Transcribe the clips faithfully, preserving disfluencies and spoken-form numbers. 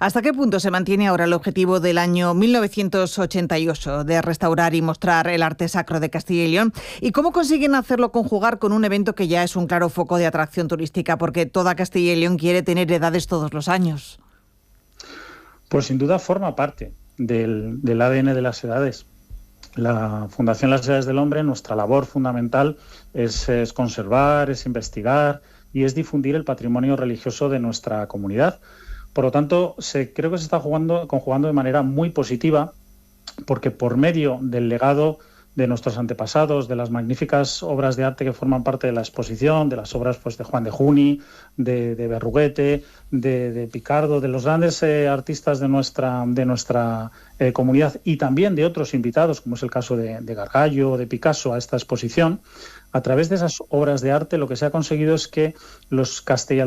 ¿Hasta qué punto se mantiene ahora el objetivo del año mil novecientos ochenta y ocho de restaurar y mostrar el arte sacro de Castilla y León? ¿Y cómo consiguen hacerlo conjugar con un evento que ya es un claro foco de atracción turística? Porque toda Castilla y León quiere tener edades todos los años. Pues sin duda forma parte del, del A D N de las edades. La Fundación Las Edades del Hombre, nuestra labor fundamental es, es conservar, es investigar y es difundir el patrimonio religioso de nuestra comunidad. Por lo tanto, se, creo que se está jugando, conjugando de manera muy positiva, porque por medio del legado de nuestros antepasados, de las magníficas obras de arte que forman parte de la exposición, de las obras pues, de Juan de Juni, de, de Berruguete, de, de Picardo, de los grandes eh, artistas de nuestra, de nuestra eh, comunidad y también de otros invitados, como es el caso de, de Gargallo o de Picasso a esta exposición, a través de esas obras de arte lo que se ha conseguido es que los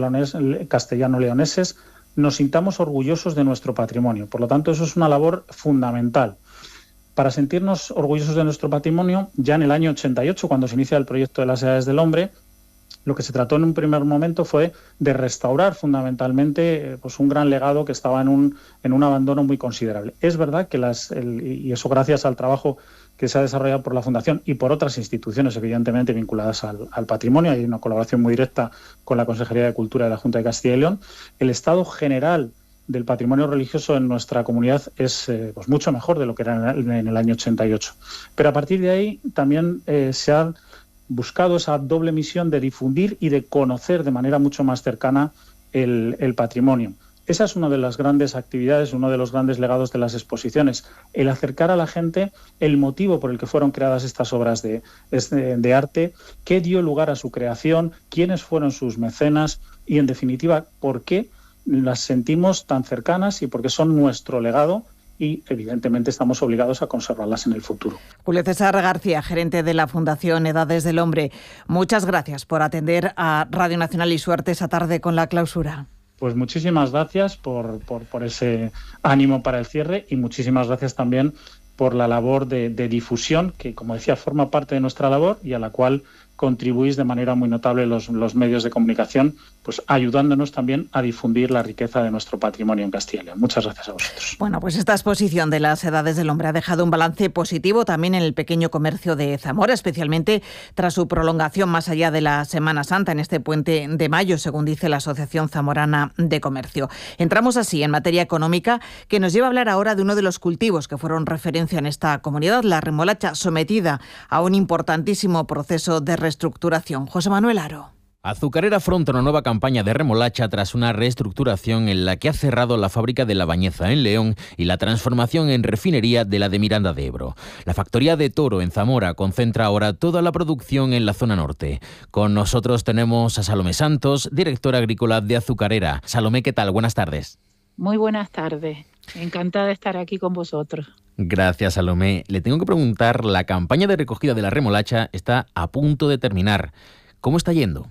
castellano-leoneses nos sintamos orgullosos de nuestro patrimonio. Por lo tanto, eso es una labor fundamental. Para sentirnos orgullosos de nuestro patrimonio, ya en el año ochenta y ocho, cuando se inicia el proyecto de las Edades del Hombre, lo que se trató en un primer momento fue de restaurar fundamentalmente pues, un gran legado que estaba en un, en un abandono muy considerable. Es verdad que, las, el, y eso gracias al trabajo que se ha desarrollado por la Fundación y por otras instituciones, evidentemente vinculadas al, al patrimonio, hay una colaboración muy directa con la Consejería de Cultura de la Junta de Castilla y León, el estado general del patrimonio religioso en nuestra comunidad es eh, pues mucho mejor de lo que era en el, en el año ochenta y ocho. Pero a partir de ahí también eh, se ha buscado esa doble misión de difundir y de conocer de manera mucho más cercana el, el patrimonio. Esa es una de las grandes actividades, uno de los grandes legados de las exposiciones, el acercar a la gente el motivo por el que fueron creadas estas obras de, de, de arte, qué dio lugar a su creación, quiénes fueron sus mecenas y, en definitiva, por qué las sentimos tan cercanas y porque son nuestro legado y, evidentemente, estamos obligados a conservarlas en el futuro. Julio César García, gerente de la Fundación Edades del Hombre, muchas gracias por atender a Radio Nacional y Suerte esta tarde con la clausura. Pues muchísimas gracias por, por, por ese ánimo para el cierre y muchísimas gracias también por la labor de, de difusión que, como decía, forma parte de nuestra labor y a la cual contribuís de manera muy notable los, los medios de comunicación, pues ayudándonos también a difundir la riqueza de nuestro patrimonio en Castilla y León. Muchas gracias a vosotros. Bueno, pues esta exposición de las Edades del Hombre ha dejado un balance positivo también en el pequeño comercio de Zamora, especialmente tras su prolongación más allá de la Semana Santa en este puente de mayo, según dice la Asociación Zamorana de Comercio. Entramos así en materia económica, que nos lleva a hablar ahora de uno de los cultivos que fueron referencia en esta comunidad, la remolacha, sometida a un importantísimo proceso de reestructuración. José Manuel Aro. Azucarera afronta una nueva campaña de remolacha tras una reestructuración en la que ha cerrado la fábrica de La Bañeza en León y la transformación en refinería de la de Miranda de Ebro. La factoría de Toro en Zamora concentra ahora toda la producción en la zona norte. Con nosotros tenemos a Salomé Santos, directora agrícola de Azucarera. Salomé, ¿qué tal? Buenas tardes. Muy buenas tardes. Encantada de estar aquí con vosotros. Gracias, Salomé. Le tengo que preguntar, la campaña de recogida de la remolacha está a punto de terminar. ¿Cómo está yendo?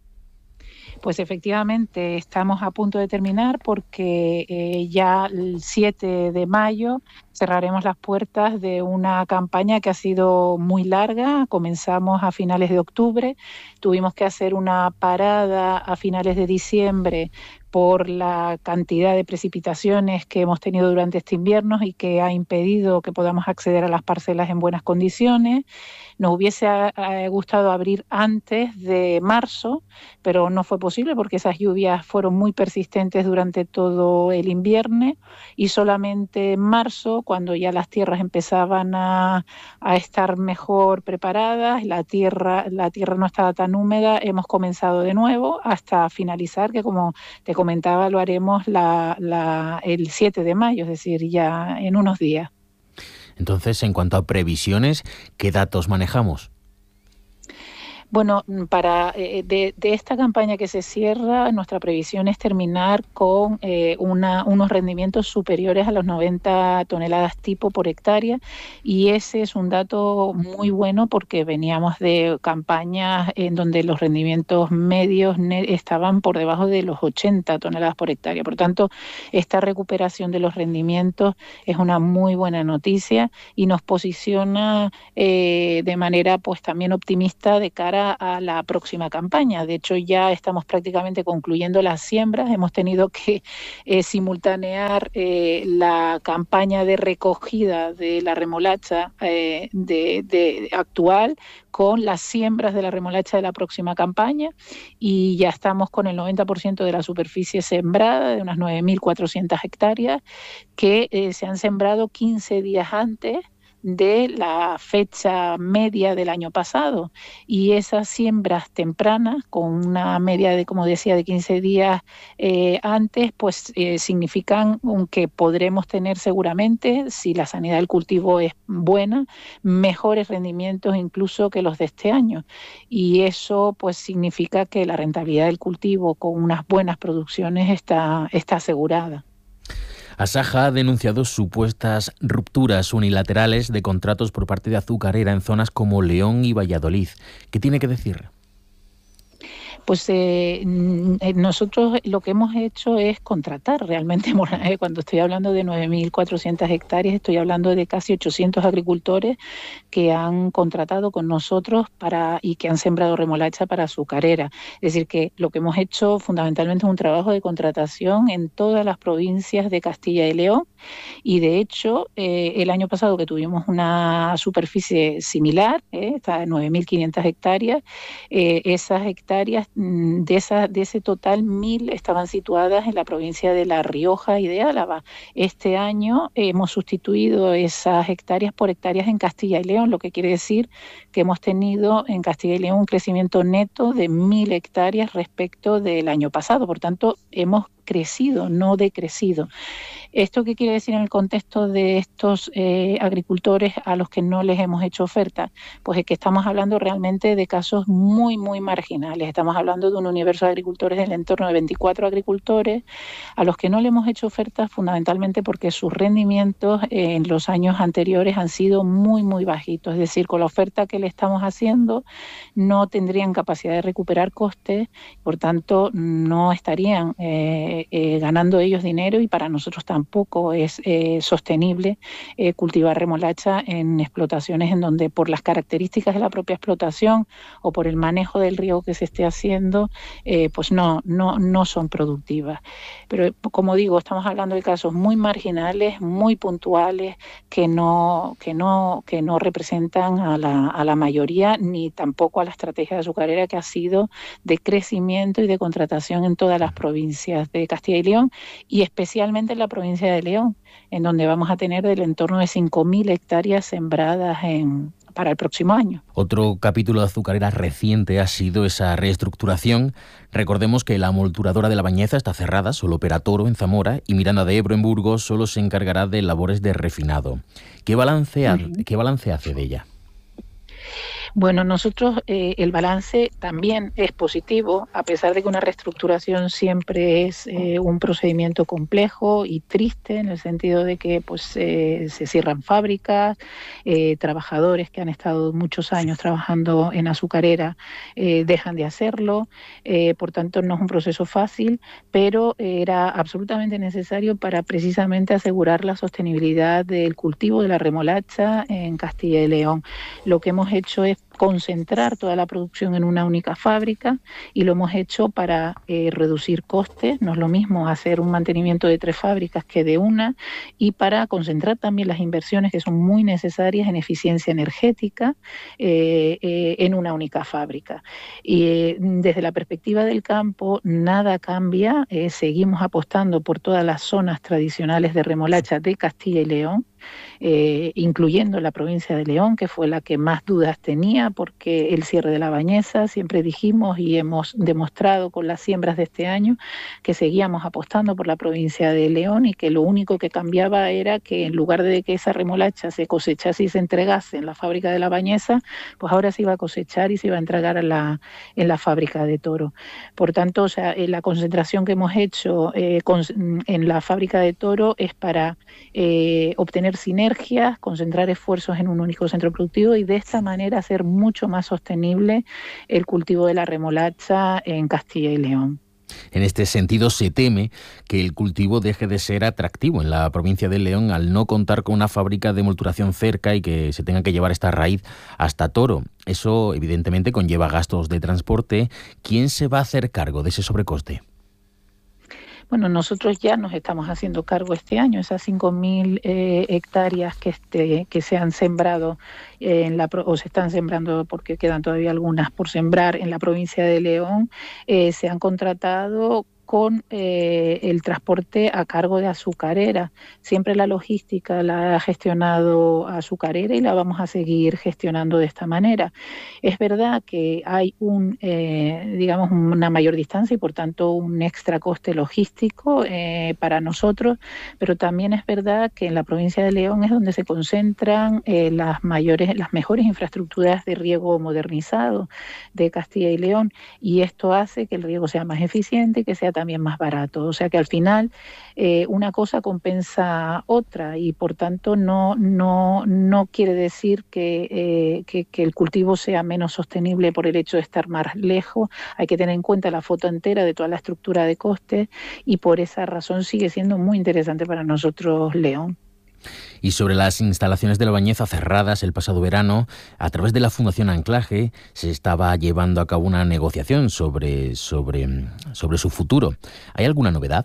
Pues efectivamente estamos a punto de terminar porque eh, ya el siete de mayo cerraremos las puertas de una campaña que ha sido muy larga. Comenzamos a finales de octubre, tuvimos que hacer una parada a finales de diciembre por la cantidad de precipitaciones que hemos tenido durante este invierno y que ha impedido que podamos acceder a las parcelas en buenas condiciones. Nos hubiese eh, gustado abrir antes de marzo, pero no fue posible porque esas lluvias fueron muy persistentes durante todo el invierno y solamente en marzo, cuando ya las tierras empezaban a, a estar mejor preparadas, la tierra, la tierra no estaba tan húmeda, hemos comenzado de nuevo hasta finalizar, que como te comentaba, lo haremos la, la, el siete de mayo, es decir, ya en unos días. Entonces, en cuanto a previsiones, ¿qué datos manejamos? Bueno, para eh, de, de esta campaña que se cierra, nuestra previsión es terminar con eh, una, unos rendimientos superiores a los noventa toneladas tipo por hectárea, y ese es un dato muy bueno porque veníamos de campañas en donde los rendimientos medios estaban por debajo de los ochenta toneladas por hectárea. Por tanto, esta recuperación de los rendimientos es una muy buena noticia y nos posiciona eh, de manera pues también optimista de cara cara a la próxima campaña. De hecho, ya estamos prácticamente concluyendo las siembras. Hemos tenido que eh, simultanear eh, la campaña de recogida de la remolacha eh, de, de actual con las siembras de la remolacha de la próxima campaña, y ya estamos con el noventa por ciento de la superficie sembrada, de unas nueve mil cuatrocientas hectáreas, que eh, se han sembrado quince días antes de la fecha media del año pasado, y esas siembras tempranas con una media de, como decía, de quince días eh, antes, pues eh, significan que podremos tener seguramente, si la sanidad del cultivo es buena, mejores rendimientos incluso que los de este año, y eso pues significa que la rentabilidad del cultivo con unas buenas producciones está, está asegurada. Asaja ha denunciado supuestas rupturas unilaterales de contratos por parte de azucarera en zonas como León y Valladolid. ¿Qué tiene que decir? Pues eh, nosotros lo que hemos hecho es contratar realmente. Cuando estoy hablando de nueve mil cuatrocientas hectáreas, estoy hablando de casi ochocientos agricultores que han contratado con nosotros para y que han sembrado remolacha para azucarera. Es decir, que lo que hemos hecho fundamentalmente es un trabajo de contratación en todas las provincias de Castilla y León, y de hecho eh, el año pasado, que tuvimos una superficie similar, eh, está de nueve mil quinientas hectáreas, eh, esas hectáreas De, esa, de ese total, mil estaban situadas en la provincia de La Rioja y de Álava. Este año hemos sustituido esas hectáreas por hectáreas en Castilla y León, lo que quiere decir que hemos tenido en Castilla y León un crecimiento neto de mil hectáreas respecto del año pasado. Por tanto, hemos crecido, no decrecido. ¿Esto qué quiere decir en el contexto de estos eh, agricultores a los que no les hemos hecho oferta? Pues es que estamos hablando realmente de casos muy, muy marginales. Estamos hablando de un universo de agricultores del entorno de veinticuatro agricultores a los que no le hemos hecho ofertas fundamentalmente porque sus rendimientos eh, en los años anteriores han sido muy, muy bajitos. Es decir, con la oferta que le estamos haciendo no tendrían capacidad de recuperar costes, por tanto no estarían eh, eh, ganando ellos dinero, y para nosotros también tampoco es eh, sostenible eh, cultivar remolacha en explotaciones en donde, por las características de la propia explotación o por el manejo del riego que se esté haciendo, eh, pues no, no, no son productivas. Pero como digo, estamos hablando de casos muy marginales, muy puntuales, que no, que no, que no representan a la, a la mayoría, ni tampoco a la estrategia de azucarera, que ha sido de crecimiento y de contratación en todas las provincias de Castilla y León, y especialmente en la provincia de León, en donde vamos a tener del entorno de cinco mil hectáreas sembradas en, para el próximo año. Otro capítulo de azucarera reciente ha sido esa reestructuración. Recordemos que la molturadora de La Bañeza está cerrada, solo opera Toro en Zamora, y Miranda de Ebro en Burgos solo se encargará de labores de refinado. ¿Qué balance, uh-huh. ¿qué balance hace de ella? Bueno, nosotros eh, el balance también es positivo, a pesar de que una reestructuración siempre es eh, un procedimiento complejo y triste, en el sentido de que pues eh, se cierran fábricas, eh, trabajadores que han estado muchos años trabajando en azucarera eh, dejan de hacerlo, eh, por tanto no es un proceso fácil, pero era absolutamente necesario para precisamente asegurar la sostenibilidad del cultivo de la remolacha en Castilla y León. Lo que hemos hecho es concentrar toda la producción en una única fábrica, y lo hemos hecho para eh, reducir costes. No es lo mismo hacer un mantenimiento de tres fábricas que de una, y para concentrar también las inversiones que son muy necesarias en eficiencia energética eh, eh, en una única fábrica. Y eh, desde la perspectiva del campo nada cambia, eh, seguimos apostando por todas las zonas tradicionales de remolacha de Castilla y León, Eh, incluyendo la provincia de León, que fue la que más dudas tenía, porque el cierre de La Bañeza, siempre dijimos y hemos demostrado con las siembras de este año que seguíamos apostando por la provincia de León, y que lo único que cambiaba era que en lugar de que esa remolacha se cosechase y se entregase en la fábrica de La Bañeza, pues ahora se iba a cosechar y se iba a entregar a la, en la fábrica de Toro. Por tanto, o sea, la concentración que hemos hecho eh, con, en la fábrica de Toro es para eh, obtener sinergias, concentrar esfuerzos en un único centro productivo, y de esta manera hacer mucho más sostenible el cultivo de la remolacha en Castilla y León. En este sentido, se teme que el cultivo deje de ser atractivo en la provincia de León al no contar con una fábrica de molturación cerca y que se tenga que llevar esta raíz hasta Toro. Eso, evidentemente, conlleva gastos de transporte. ¿Quién se va a hacer cargo de ese sobrecoste? Bueno, nosotros ya nos estamos haciendo cargo este año, esas cinco mil eh, hectáreas que, este, que se han sembrado eh, en la, o se están sembrando porque quedan todavía algunas por sembrar en la provincia de León, eh, se han contratado con eh, el transporte a cargo de Azucarera. Siempre la logística la ha gestionado Azucarera y la vamos a seguir gestionando de esta manera. Es verdad que hay un, eh, digamos, una mayor distancia y por tanto un extra coste logístico eh, para nosotros, pero también es verdad que en la provincia de León es donde se concentran eh, las mayores, las mejores infraestructuras de riego modernizado de Castilla y León, y esto hace que el riego sea más eficiente y que sea también más barato. O sea que al final eh, una cosa compensa otra y por tanto no, no, no quiere decir que, eh, que, que el cultivo sea menos sostenible por el hecho de estar más lejos. Hay que tener en cuenta la foto entera de toda la estructura de costes y por esa razón sigue siendo muy interesante para nosotros León. Y sobre las instalaciones de la Bañeza cerradas el pasado verano, a través de la Fundación Anclaje se estaba llevando a cabo una negociación sobre, sobre, sobre su futuro. ¿Hay alguna novedad?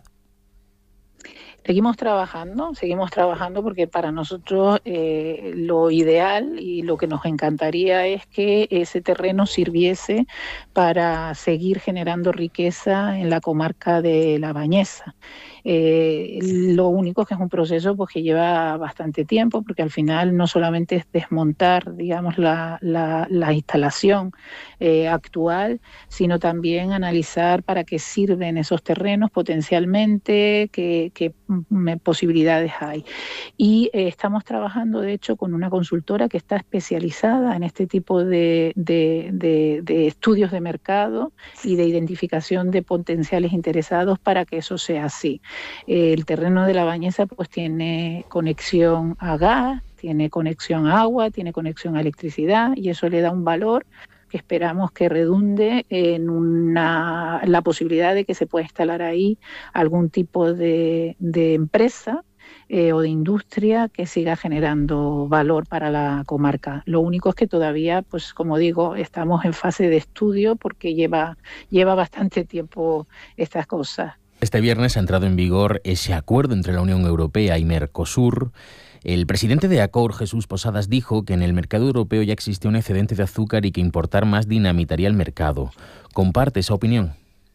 Seguimos trabajando, seguimos trabajando porque para nosotros eh, lo ideal y lo que nos encantaría es que ese terreno sirviese para seguir generando riqueza en la comarca de La Bañeza. Eh, lo único es que es un proceso pues, que lleva bastante tiempo, porque al final no solamente es desmontar, digamos, la, la, la instalación eh, actual, sino también analizar para qué sirven esos terrenos potencialmente, qué, qué posibilidades hay. Y eh, estamos trabajando, de hecho, con una consultora que está especializada en este tipo de, de, de, de estudios de mercado y de identificación de potenciales interesados para que eso sea así. El terreno de La Bañeza pues tiene conexión a gas, tiene conexión a agua, tiene conexión a electricidad y eso le da un valor que esperamos que redunde en una, la posibilidad de que se pueda instalar ahí algún tipo de, de empresa eh, o de industria que siga generando valor para la comarca. Lo único es que todavía, pues como digo, estamos en fase de estudio porque lleva, lleva bastante tiempo estas cosas. Este viernes ha entrado en vigor ese acuerdo entre la Unión Europea y Mercosur. El presidente de Acor, Jesús Posadas, dijo que en el mercado europeo ya existe un excedente de azúcar y que importar más dinamitaría el mercado. ¿Comparte esa opinión?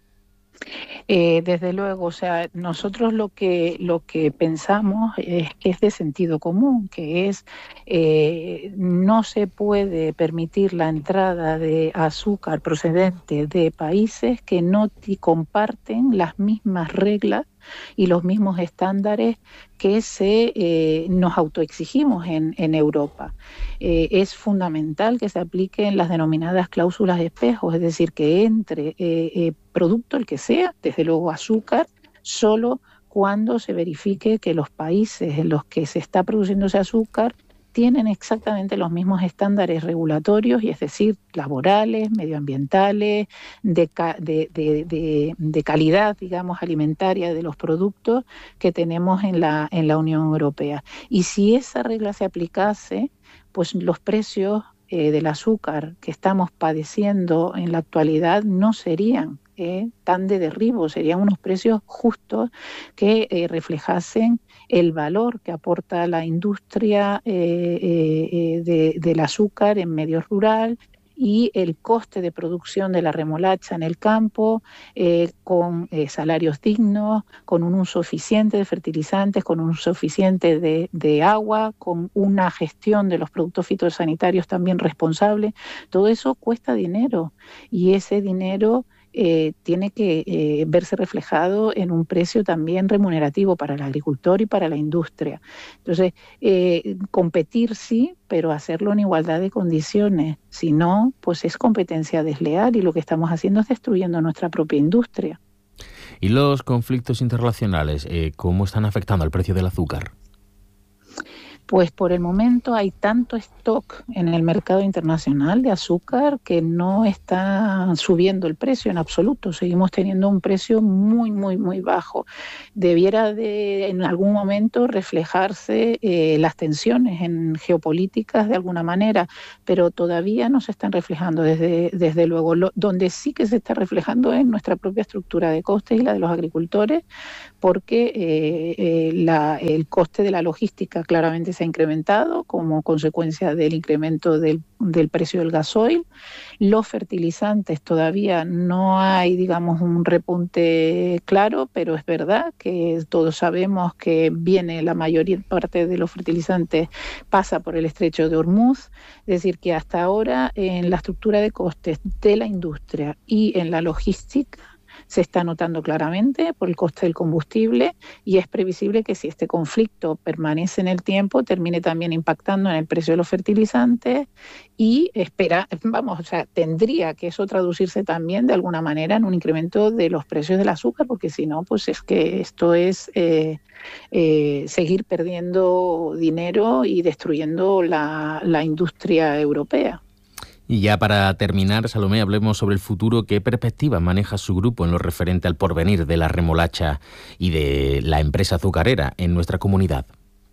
Eh, desde luego, o sea, nosotros lo que lo que pensamos es que es de sentido común, que es eh, no se puede permitir la entrada de azúcar procedente de países que no comparten las mismas reglas y los mismos estándares que se eh, nos autoexigimos en, en Europa. Eh, es fundamental que se apliquen las denominadas cláusulas de espejo, es decir, que entre eh, eh, producto el que sea, desde luego azúcar, solo cuando se verifique que los países en los que se está produciendo ese azúcar tienen exactamente los mismos estándares regulatorios, y es decir, laborales, medioambientales, de, de, de, de, de calidad, digamos, alimentaria de los productos que tenemos en la, en la Unión Europea. Y si esa regla se aplicase, pues los precios eh, del azúcar que estamos padeciendo en la actualidad no serían eh, tan de derribo, serían unos precios justos que eh, reflejasen el valor que aporta la industria eh, eh, de, del azúcar en medio rural y el coste de producción de la remolacha en el campo, eh, con eh, salarios dignos, con un uso eficiente de fertilizantes, con un uso eficiente de, de agua, con una gestión de los productos fitosanitarios también responsable. Todo eso cuesta dinero y ese dinero Eh, tiene que eh, verse reflejado en un precio también remunerativo para el agricultor y para la industria. Entonces, eh, competir sí, pero hacerlo en igualdad de condiciones. Si no, pues es competencia desleal y lo que estamos haciendo es destruyendo nuestra propia industria. ¿Y los conflictos internacionales, eh, cómo están afectando al precio del azúcar? Pues por el momento hay tanto stock en el mercado internacional de azúcar que no está subiendo el precio en absoluto. Seguimos teniendo un precio muy, muy, muy bajo. Debiera de en algún momento reflejarse eh, las tensiones en geopolíticas de alguna manera, pero todavía no se están reflejando desde, desde luego. Lo, donde sí que se está reflejando es nuestra propia estructura de costes y la de los agricultores, porque eh, eh, la, el coste de la logística claramente se ha incrementado como consecuencia del incremento del, del precio del gasoil. Los fertilizantes todavía no hay, digamos, un repunte claro, pero es verdad que todos sabemos que viene la mayoría parte de los fertilizantes pasa por el estrecho de Hormuz, es decir, que hasta ahora en la estructura de costes de la industria y en la logística se está notando claramente por el coste del combustible, y es previsible que si este conflicto permanece en el tiempo termine también impactando en el precio de los fertilizantes y espera, vamos, o sea, tendría que eso traducirse también de alguna manera en un incremento de los precios del azúcar, porque si no, pues es que esto es eh, eh, seguir perdiendo dinero y destruyendo la, la industria europea. Y ya para terminar, Salomé, hablemos sobre el futuro. ¿Qué perspectivas maneja su grupo en lo referente al porvenir de la remolacha y de la empresa azucarera en nuestra comunidad?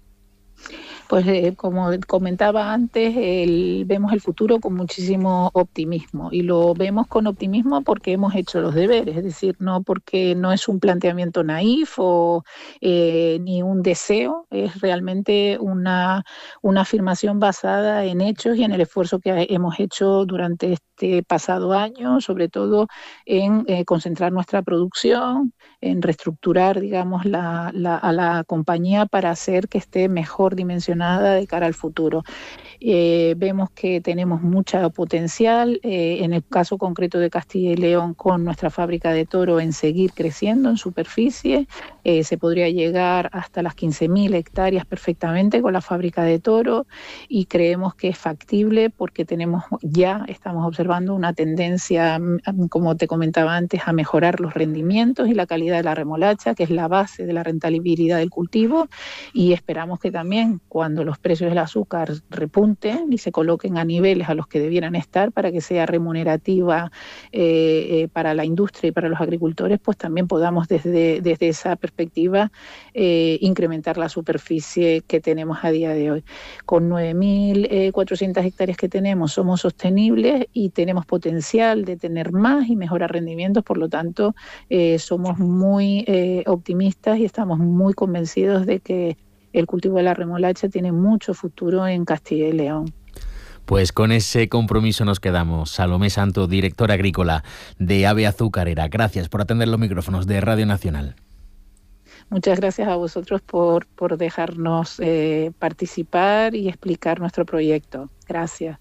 Pues eh, como comentaba antes, el, vemos el futuro con muchísimo optimismo, y lo vemos con optimismo porque hemos hecho los deberes, es decir, no porque no es un planteamiento naif o eh, ni un deseo, es realmente una, una afirmación basada en hechos y en el esfuerzo que hemos hecho durante este pasado año, sobre todo en eh, concentrar nuestra producción, en reestructurar, digamos, la, la, a la compañía para hacer que esté mejor dimensionada de cara al futuro. Eh, vemos que tenemos mucho potencial, eh, en el caso concreto de Castilla y León, con nuestra fábrica de toro, en seguir creciendo en superficie. Eh, se podría llegar hasta las quince mil hectáreas perfectamente con la fábrica de toro, y creemos que es factible porque tenemos ya estamos observando una tendencia, como te comentaba antes, a mejorar los rendimientos y la calidad de la remolacha, que es la base de la rentabilidad del cultivo, y esperamos que también cuando los precios del azúcar repunten y se coloquen a niveles a los que debieran estar para que sea remunerativa eh, eh, para la industria y para los agricultores, pues también podamos desde, desde esa perspectiva eh, incrementar la superficie que tenemos a día de hoy. Con nueve mil cuatrocientas hectáreas que tenemos somos sostenibles y tenemos potencial de tener más y mejorar rendimientos, por lo tanto eh, somos muy eh, optimistas y estamos muy convencidos de que el cultivo de la remolacha tiene mucho futuro en Castilla y León. Pues con ese compromiso nos quedamos. Salomé Santo, directora agrícola de AVE Azucarera. Gracias por atender los micrófonos de Radio Nacional. Muchas gracias a vosotros por, por dejarnos eh, participar y explicar nuestro proyecto. Gracias.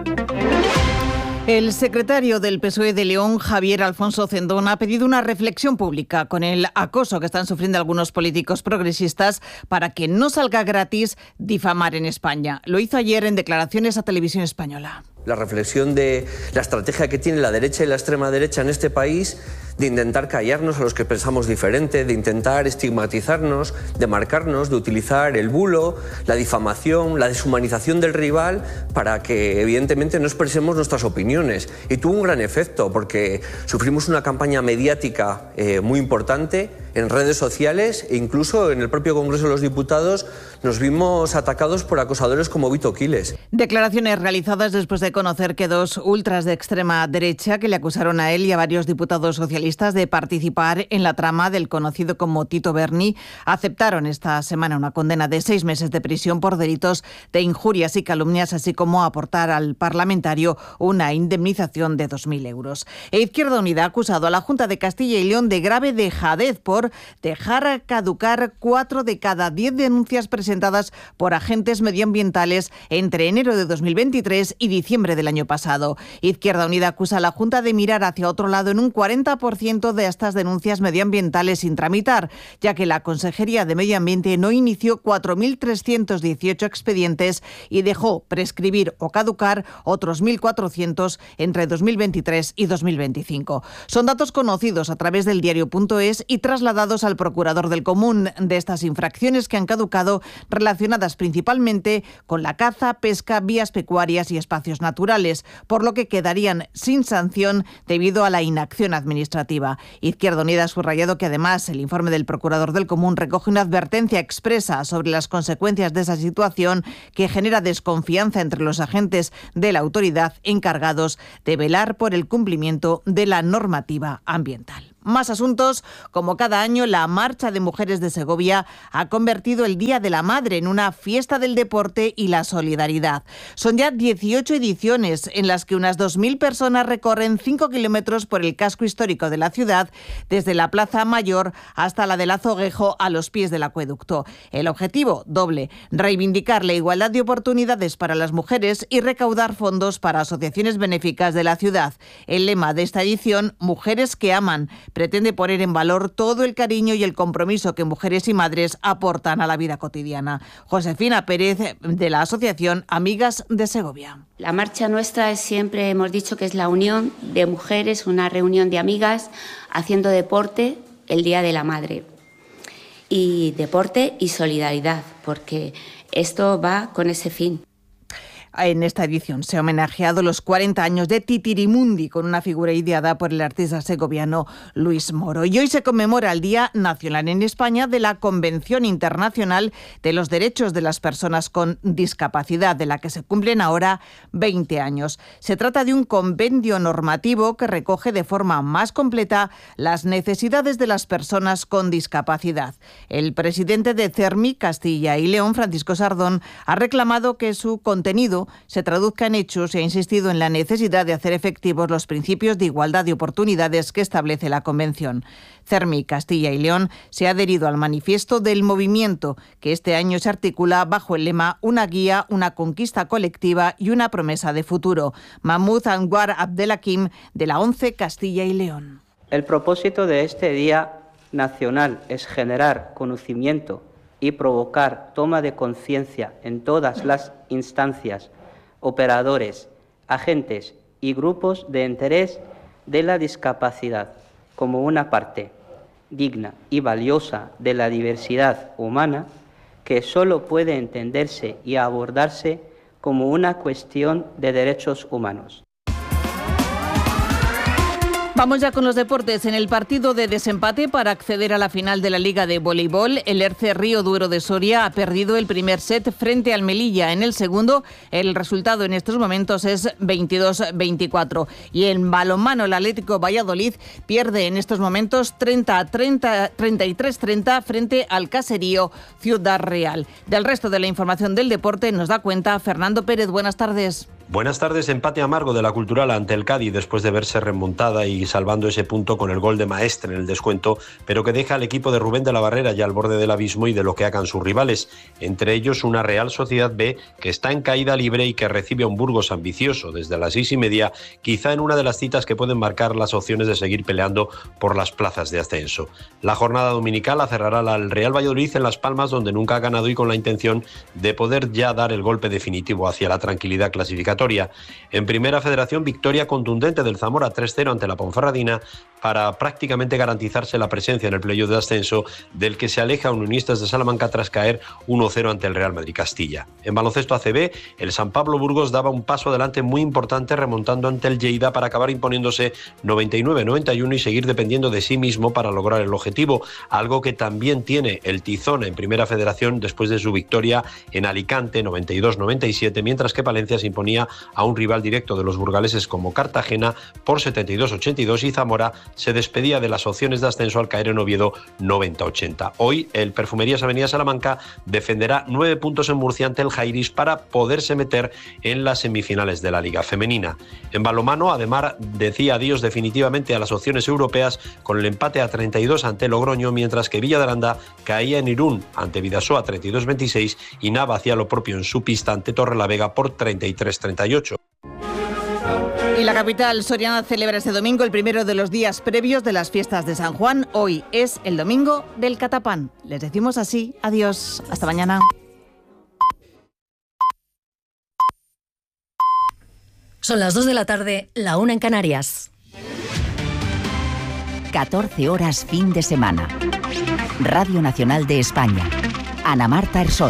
El secretario del P S O E de León, Javier Alfonso Cendón, ha pedido una reflexión pública con el acoso que están sufriendo algunos políticos progresistas para que no salga gratis difamar en España. Lo hizo ayer en declaraciones a Televisión Española. La reflexión de la estrategia que tiene la derecha y la extrema derecha en este país, de intentar callarnos a los que pensamos diferente, de intentar estigmatizarnos, de marcarnos, de utilizar el bulo, la difamación, la deshumanización del rival para que evidentemente no expresemos nuestras opiniones. Y tuvo un gran efecto porque sufrimos una campaña mediática eh, muy importante en redes sociales, e incluso en el propio Congreso de los Diputados nos vimos atacados por acosadores como Vito Quiles. Declaraciones realizadas después de conocer que dos ultras de extrema derecha que le acusaron a él y a varios diputados socialistas de participar en la trama del conocido como Tito Berni aceptaron esta semana una condena de seis meses de prisión por delitos de injurias y calumnias, así como aportar al parlamentario una indemnización de dos mil euros. E Izquierda Unida ha acusado a la Junta de Castilla y León de grave dejadez por dejar caducar cuatro de cada diez denuncias presentadas por agentes medioambientales entre enero de dos mil veintitrés y diciembre del año pasado. Izquierda Unida acusa a la Junta de mirar hacia otro lado en un cuarenta por ciento de estas denuncias medioambientales sin tramitar, ya que la Consejería de Medio Ambiente no inició cuatro mil trescientos dieciocho expedientes y dejó prescribir o caducar otros mil cuatrocientos entre dos mil veintitrés y dos mil veinticinco. Son datos conocidos a través del diario punto es y trasladados trasladados al procurador del común de estas infracciones que han caducado, relacionadas principalmente con la caza, pesca, vías pecuarias y espacios naturales, por lo que quedarían sin sanción debido a la inacción administrativa. Izquierda Unida ha subrayado que además el informe del procurador del común recoge una advertencia expresa sobre las consecuencias de esa situación que genera desconfianza entre los agentes de la autoridad encargados de velar por el cumplimiento de la normativa ambiental. Más asuntos. Como cada año, la Marcha de Mujeres de Segovia ha convertido el Día de la Madre en una fiesta del deporte y la solidaridad. Son ya dieciocho ediciones en las que unas dos mil personas recorren cinco kilómetros por el casco histórico de la ciudad, desde la Plaza Mayor hasta la del Azoguejo a los pies del acueducto. El objetivo, doble: reivindicar la igualdad de oportunidades para las mujeres y recaudar fondos para asociaciones benéficas de la ciudad. El lema de esta edición, Mujeres que aman, pretende poner en valor todo el cariño y el compromiso que mujeres y madres aportan a la vida cotidiana. Josefina Pérez, de la Asociación Amigas de Segovia. La marcha nuestra es siempre, hemos dicho que es la unión de mujeres, una reunión de amigas haciendo deporte el Día de la Madre. Y deporte y solidaridad, porque esto va con ese fin. En esta edición se ha homenajeado los cuarenta años de Titirimundi con una figura ideada por el artista segoviano Luis Moro. Y hoy se conmemora el Día Nacional en España de la Convención Internacional de los Derechos de las Personas con Discapacidad, de la que se cumplen ahora veinte años. Se trata de un compendio normativo que recoge de forma más completa las necesidades de las personas con discapacidad. El presidente de CERMI Castilla y León, Francisco Sardón, ha reclamado que su contenido se traduzca en hechos y ha insistido en la necesidad de hacer efectivos los principios de igualdad de oportunidades que establece la Convención. CERMI Castilla y León se ha adherido al manifiesto del movimiento, que este año se articula bajo el lema Una guía, una conquista colectiva y una promesa de futuro. Mahmoud Anwar Abdelhakim, de la ONCE Castilla y León. El propósito de este Día Nacional es generar conocimiento y provocar toma de conciencia en todas las instancias, operadores, agentes y grupos de interés de la discapacidad como una parte digna y valiosa de la diversidad humana que solo puede entenderse y abordarse como una cuestión de derechos humanos. Vamos ya con los deportes. En el partido de desempate para acceder a la final de la Liga de Voleibol, el Erce Río Duero de Soria ha perdido el primer set frente al Melilla. En el segundo, el resultado en estos momentos es veintidós veinticuatro. Y en balonmano, el Atlético Valladolid pierde en estos momentos treinta a treinta, treinta y tres treinta frente al Caserío Ciudad Real. Del resto de la información del deporte nos da cuenta Fernando Pérez. Buenas tardes. Buenas tardes. Empate amargo de la Cultural ante el Cádiz después de verse remontada y salvando ese punto con el gol de Maestre en el descuento, pero que deja al equipo de Rubén de la Barrera ya al borde del abismo y de lo que hagan sus rivales, entre ellos una Real Sociedad B que está en caída libre y que recibe a un Burgos ambicioso desde las seis y media, quizá en una de las citas que pueden marcar las opciones de seguir peleando por las plazas de ascenso. La jornada dominical la cerrará al Real Valladolid en Las Palmas, donde nunca ha ganado y con la intención de poder ya dar el golpe definitivo hacia la tranquilidad clasificatoria. En Primera Federación, victoria contundente del Zamora tres cero ante la Ponferradina para prácticamente garantizarse la presencia en el playoff de ascenso, del que se aleja Unionistas de Salamanca tras caer uno cero ante el Real Madrid Castilla. En baloncesto A C B, el San Pablo Burgos daba un paso adelante muy importante remontando ante el Lleida para acabar imponiéndose noventa y nueve noventa y uno y seguir dependiendo de sí mismo para lograr el objetivo, algo que también tiene el Tizón en Primera Federación después de su victoria en Alicante noventa y dos noventa y siete, mientras que Palencia se imponía a un rival directo de los burgaleses como Cartagena por setenta y dos ochenta y dos y Zamora se despedía de las opciones de ascenso al caer en Oviedo noventa ochenta. Hoy el Perfumerías Avenida Salamanca defenderá nueve puntos en Murcia ante el Jairis para poderse meter en las semifinales de la Liga Femenina. En balonmano, Ademar decía adiós definitivamente a las opciones europeas con el empate a treinta y dos ante Logroño, mientras que Villa de Aranda caía en Irún ante Vidasoa treinta y dos veintiséis y Nava hacía lo propio en su pista ante Torrelavega por treinta y tres treinta y ocho. Y la capital soriana celebra este domingo el primero de los días previos de las fiestas de San Juan. Hoy es el domingo del Catapán. Les decimos así, adiós, hasta mañana. Son las dos de la tarde, la una en Canarias. catorce horas fin de semana. Radio Nacional de España. Ana Marta Ersoch.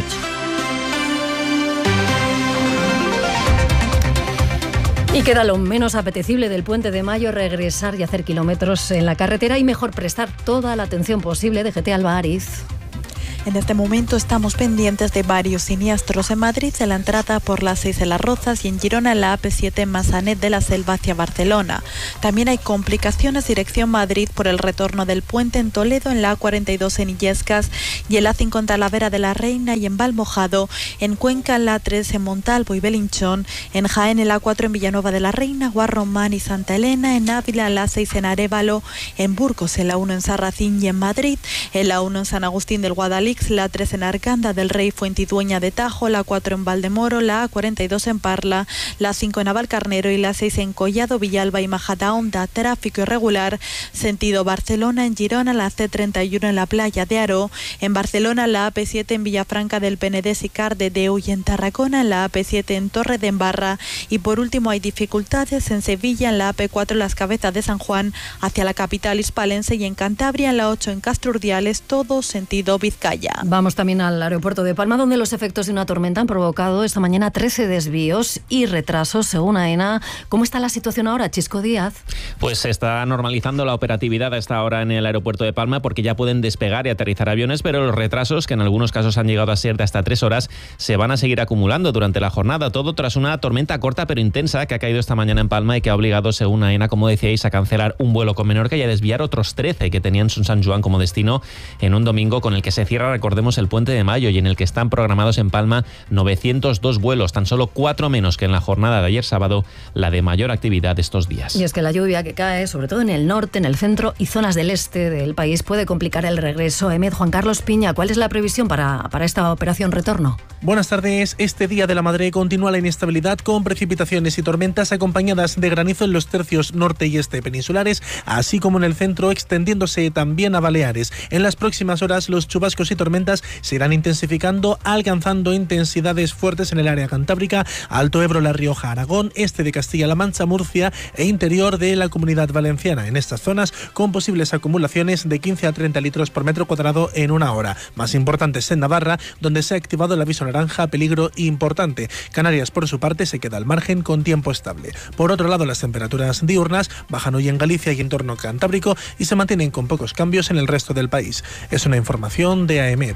Y queda lo menos apetecible del Puente de Mayo, regresar y hacer kilómetros en la carretera y mejor prestar toda la atención posible. D G T Alba Ariz. En este momento estamos pendientes de varios siniestros en Madrid, en la entrada por las seis de Las Rozas y en Girona en la A P siete en Massanet de la Selva hacia Barcelona. También hay complicaciones dirección Madrid por el retorno del puente en Toledo, en la A cuarenta y dos en Illescas y en la A cinco en Talavera de la Reina y en Valmojado, en Cuenca en la A tres en Montalvo y Belinchón, en Jaén en la A cuatro en Villanueva de la Reina, Guarromán y Santa Elena, en Ávila en la A seis en Arévalo, en Burgos en la uno en Sarracín y en Madrid, en la uno en San Agustín del Guadalix, la tres en Arganda del Rey, Fuentidueña de Tajo, la cuatro en Valdemoro, la A cuarenta y dos en Parla, la cinco en Navalcarnero y la seis en Collado, Villalba y Majadahonda. Tráfico irregular sentido Barcelona, en Girona la C treinta y uno en la playa de Aro, en Barcelona la A P siete en Villafranca del Penedès y Cardedeu y en Tarragona en la A P siete en Torre de Embarra, y por último hay dificultades en Sevilla en la A P cuatro en Las Cabezas de San Juan hacia la capital hispalense y en Cantabria en la ocho en Castro Urdiales, todo sentido Vizcaya. Vamos también al aeropuerto de Palma, donde los efectos de una tormenta han provocado esta mañana trece desvíos y retrasos, según AENA. ¿Cómo está la situación ahora, Chisco Díaz? Pues se está normalizando la operatividad a esta hora en el aeropuerto de Palma, porque ya pueden despegar y aterrizar aviones, pero los retrasos, que en algunos casos han llegado a ser de hasta tres horas, se van a seguir acumulando durante la jornada. Todo tras una tormenta corta pero intensa que ha caído esta mañana en Palma y que ha obligado, según AENA, como decíais, a cancelar un vuelo con Menorca y a desviar otros trece que tenían San Juan como destino en un domingo con el que se cierra, recordemos, el Puente de Mayo y en el que están programados en Palma novecientos dos vuelos, tan solo cuatro menos que en la jornada de ayer sábado, la de mayor actividad de estos días. Y es que la lluvia que cae, sobre todo en el norte, en el centro y zonas del este del país, puede complicar el regreso. Emed, Juan Carlos Piña, ¿cuál es la previsión para, para esta operación retorno? Buenas tardes. Este Día de la Madre continúa la inestabilidad con precipitaciones y tormentas acompañadas de granizo en los tercios norte y este peninsulares, así como en el centro, extendiéndose también a Baleares. En las próximas horas los chubascos y tormentas se irán intensificando, alcanzando intensidades fuertes en el área cantábrica, Alto Ebro, La Rioja, Aragón, este de Castilla-La Mancha, Murcia e interior de la Comunidad Valenciana. En estas zonas, con posibles acumulaciones de quince a treinta litros por metro cuadrado en una hora. Más importantes en Navarra, donde se ha activado el aviso naranja, peligro importante. Canarias, por su parte, se queda al margen con tiempo estable. Por otro lado, las temperaturas diurnas bajan hoy en Galicia y entorno cantábrico y se mantienen con pocos cambios en el resto del país. Es una información de AEMED.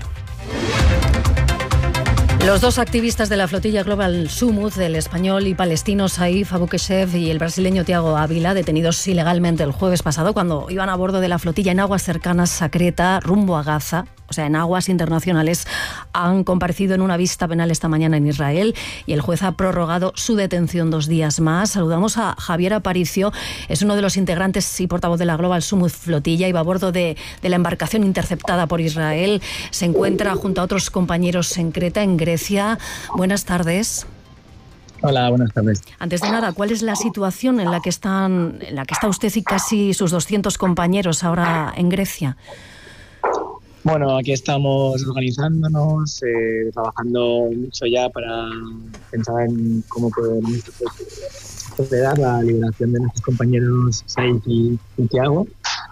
Los dos activistas de la flotilla Global Sumud, el español y palestino Saif Abu Keshev y el brasileño Tiago Ávila, detenidos ilegalmente el jueves pasado cuando iban a bordo de la flotilla en aguas cercanas a Creta, rumbo a Gaza, o sea, en aguas internacionales, han comparecido en una vista penal esta mañana en Israel y el juez ha prorrogado su detención dos días más. Saludamos a Javier Aparicio, es uno de los integrantes y portavoz de la Global Sumud flotilla, iba a bordo de, de la embarcación interceptada por Israel, se encuentra junto a otros compañeros en Creta, en Grecia. Buenas tardes. Hola, buenas tardes. Antes de nada, ¿cuál es la situación en la que están, en la que está usted y casi sus doscientos compañeros ahora en Grecia? Bueno, aquí estamos organizándonos, eh, trabajando mucho ya para pensar en cómo podemos proceder la liberación de nuestros compañeros Saif y, y Tiago.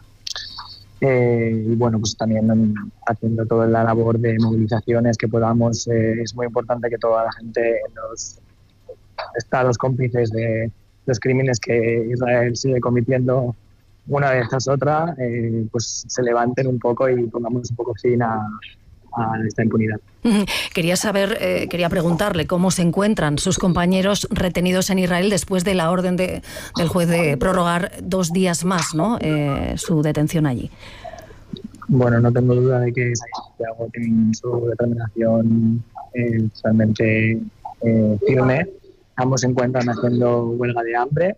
Eh, y bueno, pues también haciendo toda la labor de movilizaciones que podamos. Eh, es muy importante que toda la gente en los estados cómplices de los crímenes que Israel sigue cometiendo una vez tras otra, eh, pues se levanten un poco y pongamos un poco fin a, a esta impunidad. Quería saber, eh, quería preguntarle cómo se encuentran sus compañeros retenidos en Israel después de la orden de, del juez de prorrogar dos días más, ¿no? Eh, su detención allí. Bueno, no tengo duda de que Santiago tiene su determinación eh, realmente eh, firme. Ambos se encuentran haciendo huelga de hambre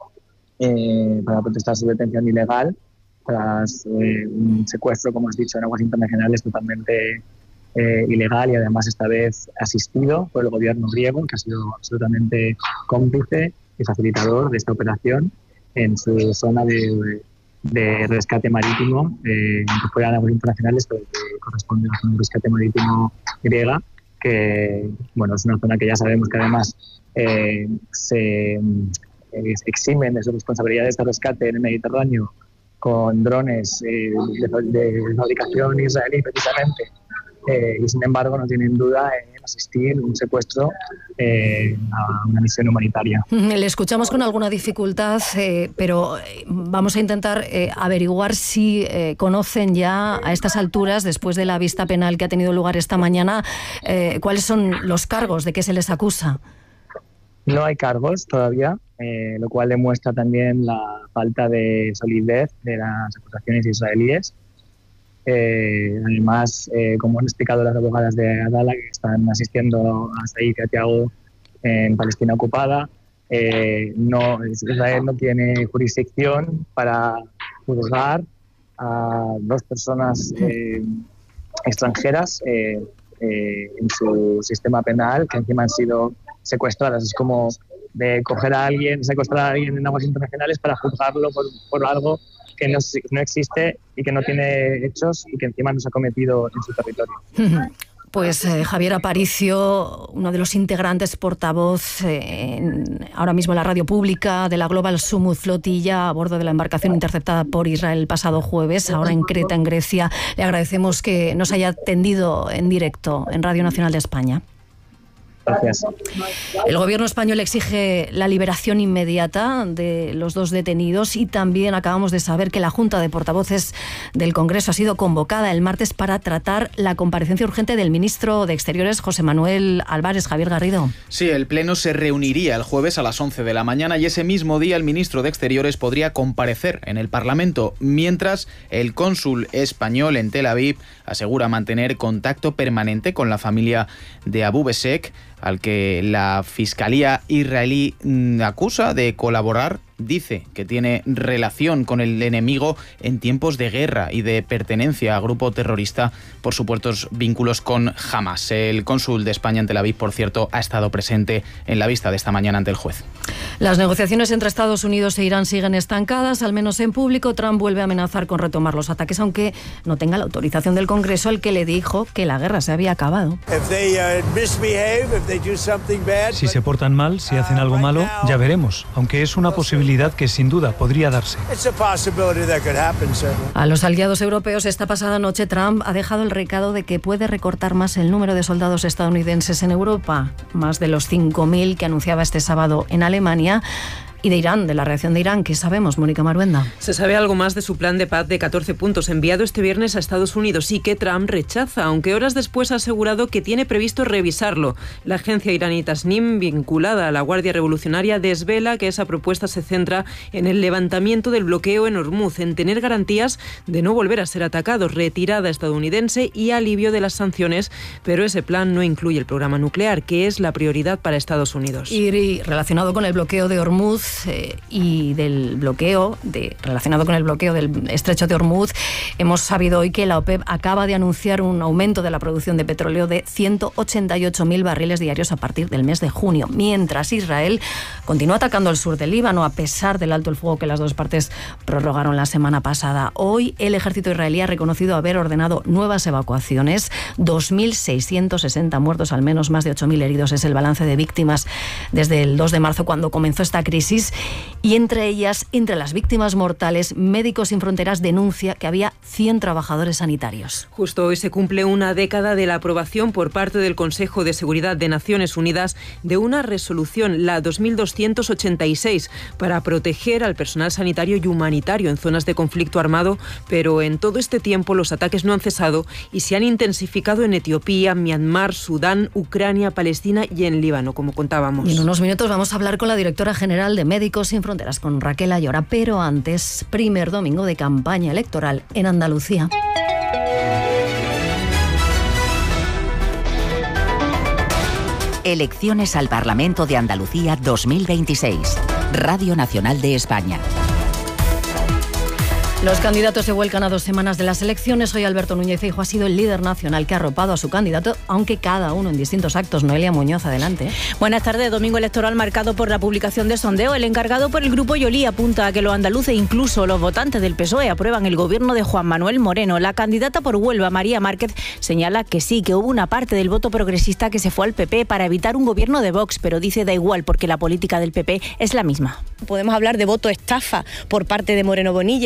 Eh, para protestar su detención ilegal tras eh, un secuestro, como has dicho, en aguas internacionales totalmente eh, ilegal y además esta vez asistido por el gobierno griego, que ha sido absolutamente cómplice y facilitador de esta operación en su zona de, de rescate marítimo, eh, que fuera en aguas internacionales, pero que corresponde a la zona de rescate marítimo griega, que bueno, es una zona que ya sabemos que además eh, se... eximen de su responsabilidad de este rescate en el Mediterráneo con drones eh, de, de fabricación israelí precisamente, eh, y sin embargo no tienen duda en asistir un secuestro eh, a una misión humanitaria. Le escuchamos con alguna dificultad, eh, pero vamos a intentar eh, averiguar si eh, conocen ya a estas alturas, después de la vista penal que ha tenido lugar esta mañana, eh, cuáles son los cargos, de qué se les acusa. No hay cargos todavía, eh, lo cual demuestra también la falta de solidez de las acusaciones israelíes. Eh, además, eh, como han explicado las abogadas de Adala, que están asistiendo a Said y a Tiago en Palestina ocupada, eh, no, Israel no tiene jurisdicción para juzgar a dos personas eh, extranjeras eh, eh, en su sistema penal, que encima han sido secuestradas. Es como de coger a alguien, secuestrar a alguien en aguas internacionales para juzgarlo por, por algo que no, no existe y que no tiene hechos y que encima no se ha cometido en su territorio. Pues eh, Javier Aparicio, uno de los integrantes portavoz eh, en, ahora mismo en la radio pública de la Global Summut Flotilla, a bordo de la embarcación interceptada por Israel el pasado jueves, ahora en Creta, en Grecia. Le agradecemos que nos haya atendido en directo en Radio Nacional de España. Gracias. El gobierno español exige la liberación inmediata de los dos detenidos y también acabamos de saber que la Junta de Portavoces del Congreso ha sido convocada el martes para tratar la comparecencia urgente del ministro de Exteriores, José Manuel Álvarez. Javier Garrido. Sí, el Pleno se reuniría el jueves a las once de la mañana y ese mismo día el ministro de Exteriores podría comparecer en el Parlamento, mientras el cónsul español en Tel Aviv asegura mantener contacto permanente con la familia de Abu Besek, al que la Fiscalía israelí acusa de colaborar. Dice que tiene relación con el enemigo en tiempos de guerra y de pertenencia a grupo terrorista por supuestos vínculos con Hamas. El cónsul de España en Tel Aviv, por cierto, ha estado presente en la vista de esta mañana ante el juez. Las negociaciones entre Estados Unidos e Irán siguen estancadas, al menos en público. Trump vuelve a amenazar con retomar los ataques, aunque no tenga la autorización del Congreso, al que le dijo que la guerra se había acabado. Si se portan mal, si hacen algo malo, ya veremos, aunque es una posibilidad que sin duda podría darse. A los aliados europeos esta pasada noche Trump ha dejado el recado de que puede recortar más el número de soldados estadounidenses en Europa, más de los cinco mil que anunciaba este sábado en Alemania. Y de Irán, de la reacción de Irán, ¿qué sabemos, Mónica Maruenda? Se sabe algo más de su plan de paz de catorce puntos enviado este viernes a Estados Unidos y que Trump rechaza, aunque horas después ha asegurado que tiene previsto revisarlo. La agencia iraní Tasnim, vinculada a la Guardia Revolucionaria, desvela que esa propuesta se centra en el levantamiento del bloqueo en Hormuz, en tener garantías de no volver a ser atacados, retirada estadounidense y alivio de las sanciones, pero ese plan no incluye el programa nuclear, que es la prioridad para Estados Unidos. Y relacionado con el bloqueo de Hormuz, Eh, y del bloqueo, de, relacionado con el bloqueo del estrecho de Hormuz, hemos sabido hoy que la OPEP acaba de anunciar un aumento de la producción de petróleo de ciento ochenta y ocho mil barriles diarios a partir del mes de junio, mientras Israel continúa atacando al sur del Líbano a pesar del alto el fuego que las dos partes prorrogaron la semana pasada. Hoy el ejército israelí ha reconocido haber ordenado nuevas evacuaciones, dos mil seiscientos sesenta muertos, al menos más de ocho mil heridos es el balance de víctimas desde el dos de marzo, cuando comenzó esta crisis. Y entre ellas, entre las víctimas mortales, Médicos Sin Fronteras denuncia que había cien trabajadores sanitarios. Justo hoy se cumple una década de la aprobación por parte del Consejo de Seguridad de Naciones Unidas de una resolución, la dos mil doscientos ochenta y seis, para proteger al personal sanitario y humanitario en zonas de conflicto armado, pero en todo este tiempo los ataques no han cesado y se han intensificado en Etiopía, Myanmar, Sudán, Ucrania, Palestina y en Líbano, como contábamos. Y en unos minutos vamos a hablar con la directora general de Médicos Sin Fronteras, con Raquel Ayora, pero antes, primer domingo de campaña electoral en Andalucía. Elecciones al Parlamento de Andalucía dos mil veintiséis. Radio Nacional de España. Los candidatos se vuelcan a dos semanas de las elecciones. Hoy Alberto Núñez Feijóo ha sido el líder nacional que ha arropado a su candidato, aunque cada uno en distintos actos. Noelia Muñoz, adelante. Buenas tardes. Domingo electoral marcado por la publicación de sondeo. El encargado por el Grupo Yolí apunta a que los andaluces, incluso los votantes del P S O E, aprueban el gobierno de Juan Manuel Moreno. La candidata por Huelva, María Márquez, señala que sí, que hubo una parte del voto progresista que se fue al P P para evitar un gobierno de Vox, pero dice da igual porque la política del P P es la misma. Podemos hablar de voto estafa por parte de Moreno Bonilla.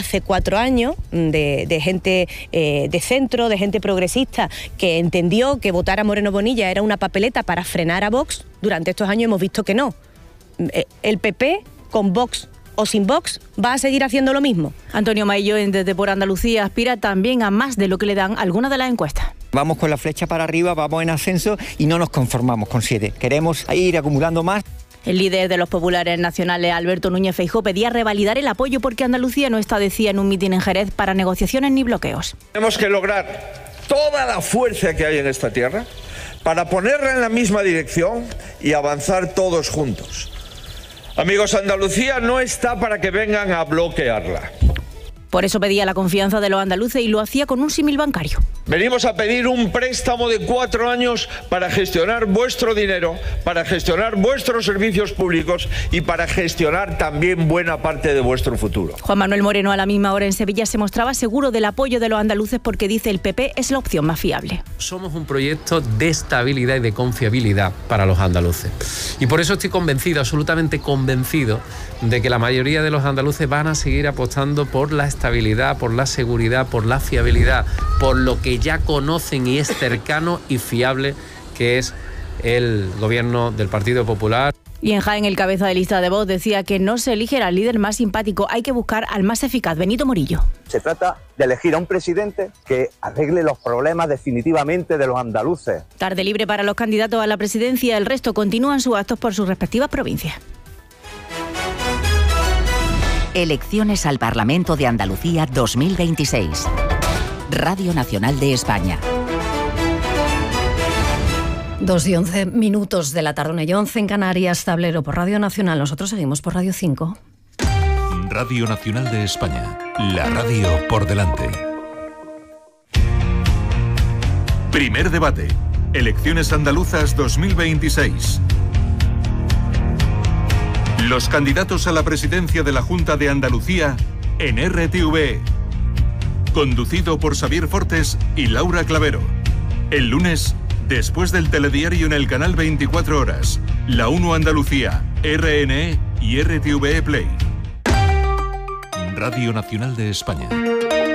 hace cuatro años de, de gente eh, de centro, de gente progresista, que entendió que votar a Moreno Bonilla era una papeleta para frenar a Vox. Durante estos años hemos visto que no. El P P con Vox o sin Vox va a seguir haciendo lo mismo. Antonio Maillo, desde Por Andalucía, aspira también a más de lo que le dan algunas de las encuestas. Vamos con la flecha para arriba, vamos en ascenso y no nos conformamos con siete. Queremos ir acumulando más. El líder de los populares nacionales, Alberto Núñez Feijóo, pedía revalidar el apoyo porque Andalucía no está, decía en un mitin en Jerez, para negociaciones ni bloqueos. Tenemos que lograr toda la fuerza que hay en esta tierra para ponerla en la misma dirección y avanzar todos juntos. Amigos, Andalucía no está para que vengan a bloquearla. Por eso pedía la confianza de los andaluces y lo hacía con un símil bancario. Venimos a pedir un préstamo de cuatro años para gestionar vuestro dinero, para gestionar vuestros servicios públicos y para gestionar también buena parte de vuestro futuro. Juan Manuel Moreno, a la misma hora en Sevilla, se mostraba seguro del apoyo de los andaluces porque dice el P P es la opción más fiable. Somos un proyecto de estabilidad y de confiabilidad para los andaluces. Y por eso estoy convencido, absolutamente convencido, de que la mayoría de los andaluces van a seguir apostando por la estabilidad, por la seguridad, por la fiabilidad, por lo que ya conocen y es cercano y fiable, que es el gobierno del Partido Popular. Y en Jaén, el cabeza de lista de Vox decía que no se elige al líder más simpático, hay que buscar al más eficaz, Benito Morillo. Se trata de elegir a un presidente que arregle los problemas definitivamente de los andaluces. Tarde libre para los candidatos a la presidencia, el resto continúan sus actos por sus respectivas provincias. Elecciones al Parlamento de Andalucía dos mil veintiséis. Radio Nacional de España. Dos y once minutos de la tarde, una y once en Canarias, tablero por Radio Nacional. Nosotros seguimos por Radio cinco. Radio Nacional de España, la radio por delante. Primer debate. Elecciones andaluzas dos mil veintiséis. Los candidatos a la presidencia de la Junta de Andalucía en R T V E. Conducido por Xavier Fortes y Laura Clavero. El lunes, después del telediario en el canal veinticuatro horas, La uno Andalucía, R N E y R T V E Play. Radio Nacional de España.